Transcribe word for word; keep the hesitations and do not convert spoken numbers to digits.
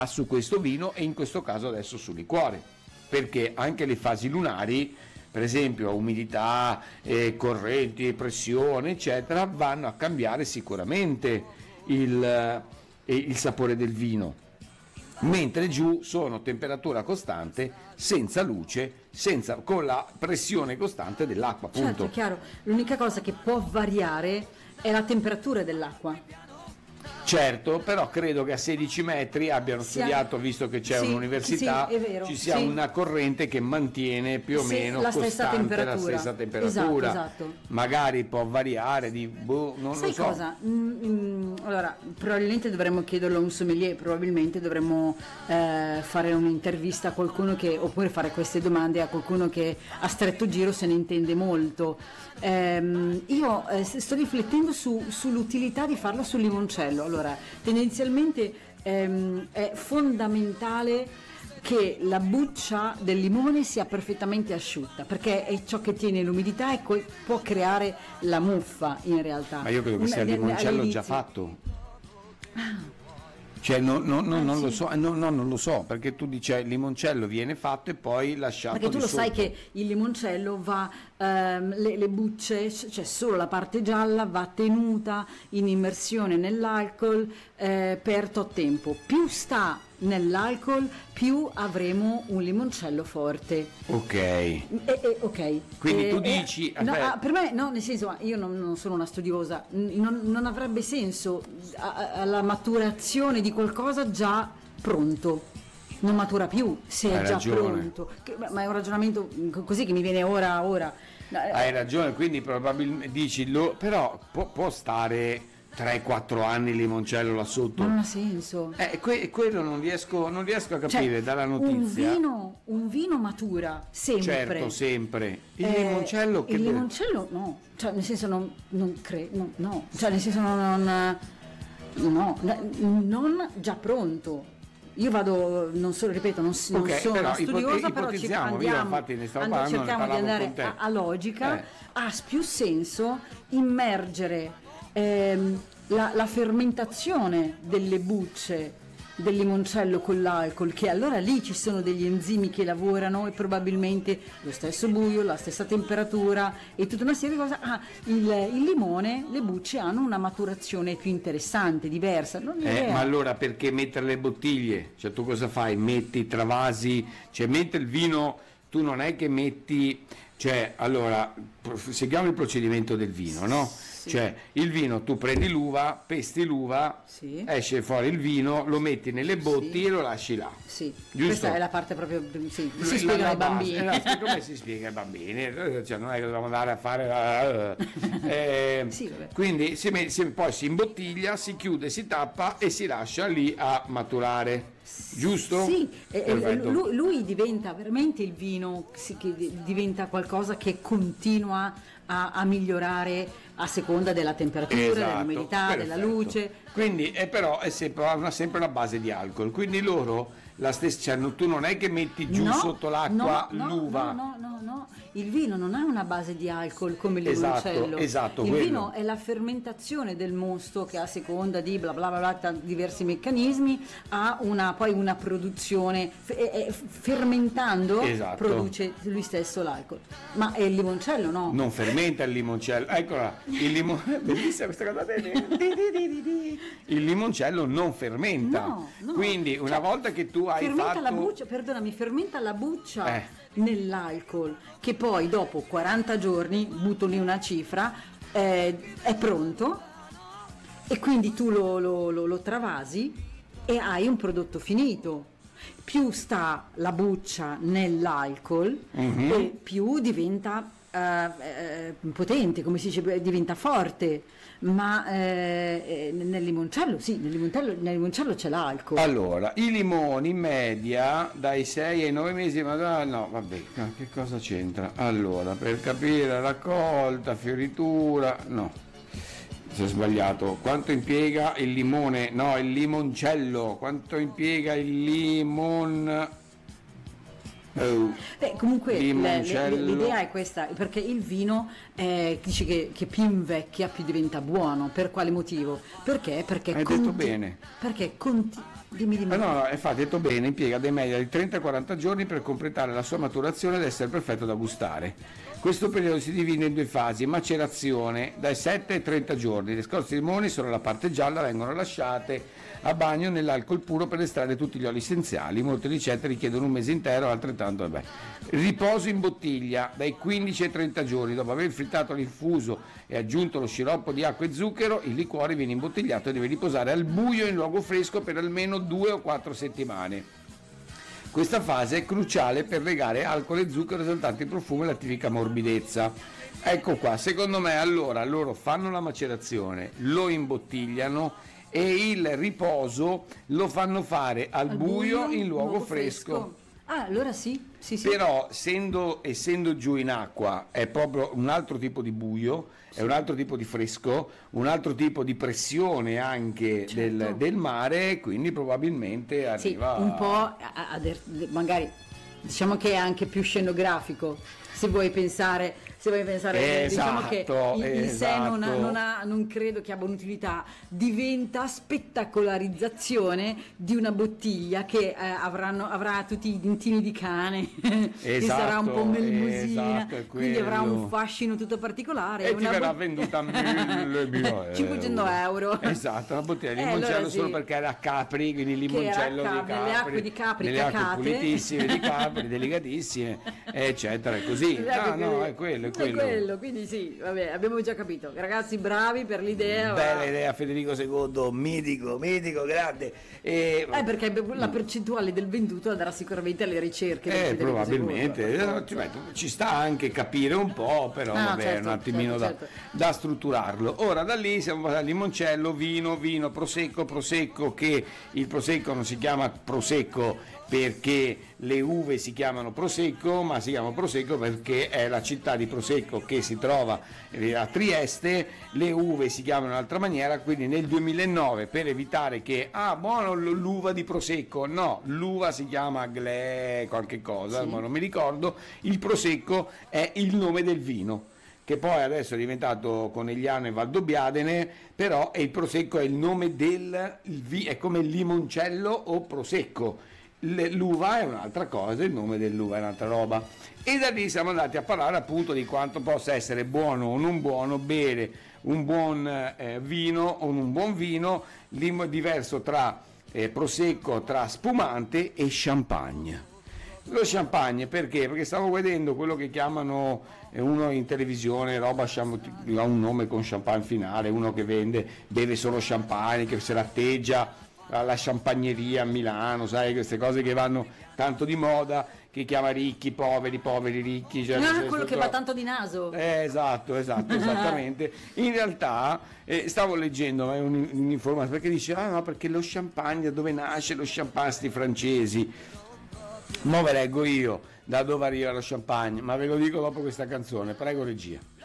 su questo vino e in questo caso adesso sul liquore, perché anche le fasi lunari, per esempio umidità, eh, correnti, pressione eccetera, vanno a cambiare sicuramente il, eh, il sapore del vino, mentre giù sono temperatura costante, senza luce, senza, con la pressione costante dell'acqua, appunto. Certo, è chiaro, l'unica cosa che può variare è la temperatura dell'acqua. Certo, però credo che a sedici metri abbiano Sia- studiato, visto che c'è sì, un'università, sì, è vero, ci sia sì. una corrente che mantiene più o Sì, meno la stessa costante temperatura. la stessa temperatura. Esatto, esatto. Magari può variare di boh, non Sai lo so. cosa? Mm, mm, allora, probabilmente dovremmo chiederlo a un sommelier, probabilmente dovremmo eh, fare un'intervista a qualcuno che, oppure fare queste domande a qualcuno che a stretto giro se ne intende molto. Ehm, io eh, sto riflettendo su- sull'utilità di farlo sul limoncello. Allora, tendenzialmente ehm, è fondamentale che la buccia del limone sia perfettamente asciutta, perché è ciò che tiene l'umidità e co- può creare la muffa in realtà. Ma io credo che sia il Ne- limoncello all'inizio. già fatto. Cioè, no, no, no, Ah, non sì. lo so, eh, no, no, non lo so, perché tu dici il limoncello viene fatto e poi lasciato Perché tu di lo sai sotto. che il limoncello va, ehm, le, le bucce, cioè solo la parte gialla va tenuta in immersione nell'alcol eh, per tot tempo. Più sta nell'alcol, più avremo un limoncello forte. Ok. E- e- ok. Quindi E- tu e- dici, no, aspetta. ah, per me no, nel senso, io non, non sono una studiosa, n- non, non avrebbe senso a- a- alla maturazione di qualcosa già pronto. Non matura più se è Hai già ragione. pronto. Che- ma è un ragionamento mm, così che mi viene ora ora. No, eh, Hai ragione, quindi probabilmente dici, lo, però può, può stare tre quattro anni il limoncello là sotto. Non ha senso. Eh, que- quello non riesco, non riesco a capire Cioè, dalla un notizia. vino, un vino matura sempre. Certo, sempre. Il Eh, limoncello che il deve- limoncello no, cioè nel senso non, non credo, no, no, cioè nel senso non, non, no, non già pronto. Io vado, non so, ripeto, non, non Ok, sono però una studiosa, ipote- però ci ipotizziamo, io andiamo, infatti ne stavo and- parlando, ne cerchiamo di parlavo andare con te. a, a logica, Eh. ha più senso immergere ehm, la, la fermentazione delle bucce del limoncello con l'alcol, che allora lì ci sono degli enzimi che lavorano e probabilmente lo stesso buio, la stessa temperatura e tutta una serie di cose. Ah, il, il limone, le bucce hanno una maturazione più interessante, diversa. Non ne ho Eh, idea. ma allora perché mettere le bottiglie? Cioè tu cosa fai? Metti, travasi, cioè mentre il vino tu non è che metti, cioè allora pro- seguiamo il procedimento del vino, no? Sì. Cioè il vino tu prendi l'uva, pesti l'uva, Sì. esce fuori il vino, lo metti nelle botti Sì. e lo lasci là. Sì, Giusto? questa è la parte proprio, sì, La- si la spiegano ai base. bambini. Eh, come si spiega ai bambini? Cioè, non è che dobbiamo andare a fare eh, Sì, vabbè. quindi si met- si- poi si imbottiglia, si chiude, si tappa e si lascia lì a maturare, giusto? Sì, e- e Perfetto. lui, lui diventa veramente il vino, sì, che di- diventa qualcosa che continua a, a migliorare a seconda della temperatura, Esatto, dell'umidità, della perfetto. luce. Quindi è però è sempre, ha sempre una base di alcol, quindi loro la stessa, cioè, no- tu non è che metti giù No, sotto l'acqua no, no, l'uva. No, no, no, no, il vino non ha una base di alcol come il Esatto, limoncello. esatto, il quello. vino è la fermentazione del mosto che a seconda di bla bla bla, bla tanti diversi meccanismi ha una, poi una produzione fe- e- e fermentando Esatto. produce lui stesso l'alcol. Ma è il limoncello no? Non fermenta il limoncello, eccola, il limon... bellissima questa cosa. Il limoncello non fermenta, No, no. quindi una Cioè, volta che tu hai fermenta fatto la buccia, perdonami, fermenta la buccia Eh. nell'alcol, che poi dopo quaranta giorni, butto lì una cifra, eh, è pronto e quindi tu lo, lo- lo- lo travasi e hai un prodotto finito. Più sta la buccia nell'alcol Mhm. e più diventa eh, eh, potente, come si dice, diventa forte, ma eh, eh, nel limoncello, sì, nel limoncello, nel limoncello c'è l'alcol. Allora, i limoni in media dai sei ai nove mesi, ma da- no, vabbè, no, che cosa c'entra? Allora, per capire la raccolta, fioritura, no, si è sbagliato. Quanto impiega il limone? No, il limoncello. Quanto impiega il limon? Oh. Beh, comunque le- le- Limoncello. l'idea è questa, perché il vino eh, dice che, che più invecchia più diventa buono. Per quale motivo? Perché? Perché Hai detto bene. perché conti- Dimmi, dimmi. Eh no, no, infatti, detto bene, impiega dei media di trenta quaranta giorni per completare la sua maturazione ed essere perfetto da gustare. Questo periodo si divide in due fasi: macerazione dai sette ai trenta giorni. Le scorze di limone, solo la parte gialla, vengono lasciate a bagno nell'alcol puro per estrarre tutti gli oli essenziali. Molte ricette richiedono un mese intero, altrettanto vabbè. Riposo in bottiglia dai quindici ai trenta giorni. Dopo aver frittato l'infuso e aggiunto lo sciroppo di acqua e zucchero, il liquore viene imbottigliato e deve riposare al buio in luogo fresco per almeno due o quattro settimane. Questa fase è cruciale per legare alcol e zucchero esaltanti il profumo e la tipica morbidezza. Ecco qua, secondo me allora loro fanno la macerazione, lo imbottigliano e il riposo lo fanno fare al, al buio, buio in luogo, luogo fresco. fresco. Ah, allora sì, sì, sì. Però essendo, essendo giù in acqua è proprio un altro tipo di buio, sì. È un altro tipo di fresco, un altro tipo di pressione anche, certo, del, del mare, quindi probabilmente arriva... Sì, un po' a, a, a, magari diciamo che è anche più scenografico, se vuoi pensare... Se vuoi pensare, esatto, diciamo che in, in esatto. sé non, ha, non, ha, non credo che abbia un'utilità, diventa spettacolarizzazione di una bottiglia che eh, avranno, avrà tutti i dentini di cane, esatto, che sarà un po' melmusina, esatto, quindi avrà un fascino tutto particolare. E ti verrà bot... venduta a mille cinquecento euro. Esatto, una bottiglia di eh, limoncello allora, solo sì, perché era a Capri, quindi limoncello Capri, di Capri, nelle acque di Capri, nelle cacate, acque pulitissime di Capri, delicatissime, eccetera, e così. Esatto, no, no, è quello. È quello. quello, quindi sì, vabbè, abbiamo già capito. Ragazzi, bravi per l'idea. Bella va. idea, Federico secondo, mitico, mitico, grande. E... Eh, perché la percentuale del venduto andrà sicuramente alle ricerche. Eh, probabilmente. secondo, ci, ci sta anche capire un po', però ah, vabbè, certo, un attimino certo, da, certo. da strutturarlo. Ora da lì siamo passati al limoncello, vino, vino, prosecco, prosecco, che il prosecco non si chiama prosecco perché le uve si chiamano Prosecco, ma si chiama Prosecco perché è la città di Prosecco che si trova a Trieste. Le uve si chiamano in un'altra maniera, quindi nel duemilanove, per evitare che, ah buono l'uva di Prosecco, no, l'uva si chiama Gle qualche cosa, sì, ma non mi ricordo, il Prosecco è il nome del vino, che poi adesso è diventato Conegliano e Valdobbiadene, però il Prosecco è il nome del, il vi, è come il limoncello o Prosecco. L'uva è un'altra cosa, il nome dell'uva è un'altra roba, e da lì siamo andati a parlare appunto di quanto possa essere buono o non buono bere un buon eh, vino o un buon vino, diverso tra eh, prosecco, tra spumante e champagne. Lo champagne perché? Perché stavo vedendo quello che chiamano eh, uno in televisione, roba ha un nome con champagne finale, uno che vende, beve solo champagne, che se l'atteggia alla champagneria a Milano, sai, queste cose che vanno tanto di moda, che chiama ricchi, poveri, poveri, ricchi. Cioè, no, quello che va tanto di naso. Eh, esatto, esatto, esattamente. In realtà eh, stavo leggendo eh, un'informazione, perché dice, ah no, perché lo champagne, da dove nasce lo champagne, sti francesi. Mo ve leggo io da dove arriva lo champagne, ma ve lo dico dopo questa canzone, prego regia.